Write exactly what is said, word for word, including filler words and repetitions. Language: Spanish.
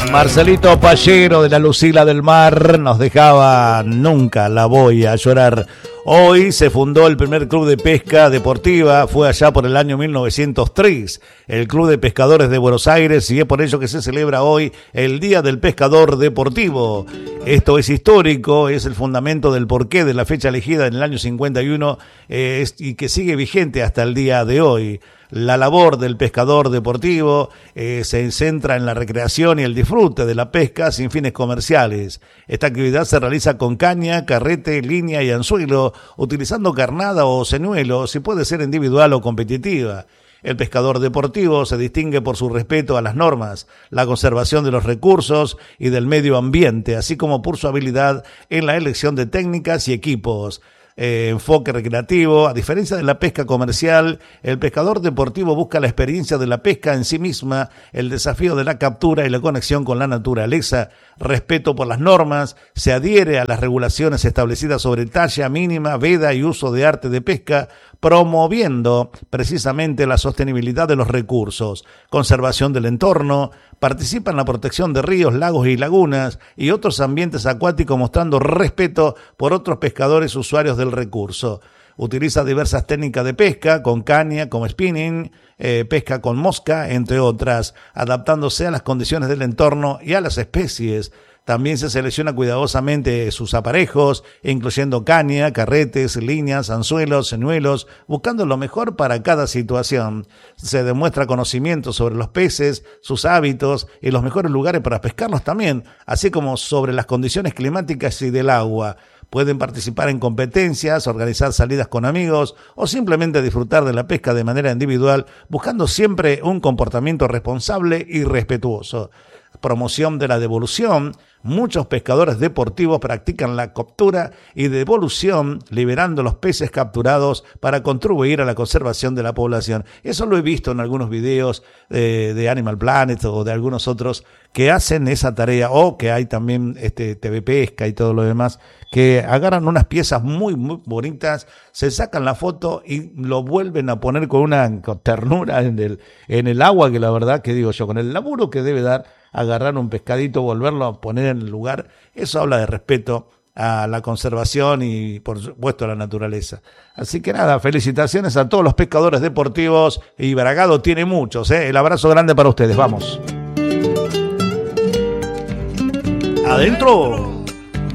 Marcelito Pallero de la Lucila del Mar nos dejaba Nunca la voy a llorar. Hoy se fundó el primer club de pesca deportiva, fue allá por el año mil novecientos tres, el Club de Pescadores de Buenos Aires, y es por ello que se celebra hoy el Día del Pescador Deportivo. Esto es histórico, es el fundamento del porqué de la fecha elegida en el año cincuenta y uno eh, y que sigue vigente hasta el día de hoy. La labor del pescador deportivo eh, se centra en la recreación y el disfrute de la pesca sin fines comerciales. Esta actividad se realiza con caña, carrete, línea y anzuelo, utilizando carnada o señuelo, si puede ser individual o competitiva. El pescador deportivo se distingue por su respeto a las normas, la conservación de los recursos y del medio ambiente, así como por su habilidad en la elección de técnicas y equipos. Eh, enfoque recreativo. A diferencia de la pesca comercial, el pescador deportivo busca la experiencia de la pesca en sí misma, el desafío de la captura y la conexión con la naturaleza, respeto por las normas, se adhiere a las regulaciones establecidas sobre talla mínima, veda y uso de arte de pesca, promoviendo precisamente la sostenibilidad de los recursos, conservación del entorno, participa en la protección de ríos, lagos y lagunas y otros ambientes acuáticos, mostrando respeto por otros pescadores usuarios del recurso. Utiliza diversas técnicas de pesca, con caña, como spinning, eh, pesca con mosca, entre otras, adaptándose a las condiciones del entorno y a las especies. También se selecciona cuidadosamente sus aparejos, incluyendo caña, carretes, líneas, anzuelos, señuelos, buscando lo mejor para cada situación. Se demuestra conocimiento sobre los peces, sus hábitos y los mejores lugares para pescarlos también, así como sobre las condiciones climáticas y del agua. Pueden participar en competencias, organizar salidas con amigos o simplemente disfrutar de la pesca de manera individual, buscando siempre un comportamiento responsable y respetuoso. Promoción de la devolución. Muchos pescadores deportivos practican la captura y devolución, liberando los peces capturados para contribuir a la conservación de la población. Eso lo he visto en algunos videos de, de Animal Planet o de algunos otros que hacen esa tarea, o que hay también este T V Pesca y todo lo demás, que agarran unas piezas muy, muy bonitas, se sacan la foto y lo vuelven a poner con una ternura en el, en el agua, que la verdad que digo yo, con el laburo que debe dar agarrar un pescadito, volverlo a poner en el lugar, eso habla de respeto a la conservación y por supuesto a la naturaleza. Así que nada, felicitaciones a todos los pescadores deportivos, y Bragado tiene muchos, ¿eh? El abrazo grande para ustedes, vamos. Adentro.